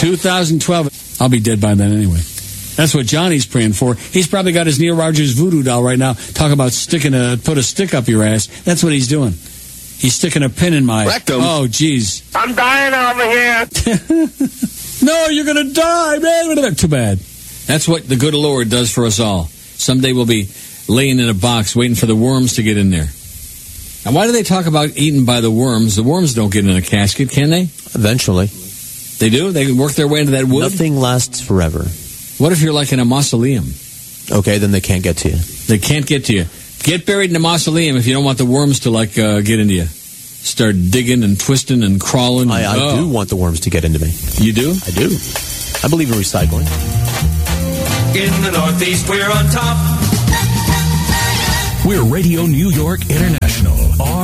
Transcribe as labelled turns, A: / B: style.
A: 2012. I'll be dead by then anyway. That's what Johnny's praying for. He's probably got his Neil Rogers voodoo doll right now. Talk about put a stick up your ass. That's what he's doing. He's sticking a pin in my...
B: Rectum.
A: Oh, jeez.
B: I'm dying over here.
A: No, you're going to die, man. Too bad. That's what the good Lord does for us all. Someday we'll be laying in a box waiting for the worms to get in there. Now, why do they talk about eaten by the worms? The worms don't get in a casket, can they?
C: Eventually.
A: They do? They can work their way into that wood?
C: Nothing lasts forever.
A: What if you're like in a mausoleum?
C: Okay, then they can't get to you.
A: They can't get to you. Get buried in a mausoleum if you don't want the worms to, get into you. Start digging and twisting and crawling.
C: I do want the worms to get into me.
A: You do?
C: I do. I believe in recycling.
D: In the Northeast, we're on top.
E: We're Radio New York International.